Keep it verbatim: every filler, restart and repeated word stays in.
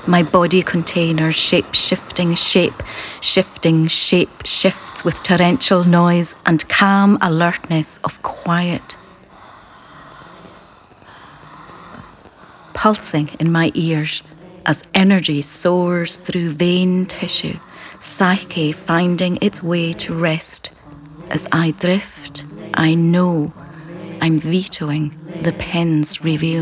My body container, shape-shifting shape, shifting shape shifts with torrential noise and calm alertness of quiet. Pulsing in my ears as energy soars through vein tissue, psyche finding its way to rest. As I drift, I know I'm vetoing the pen's reveal.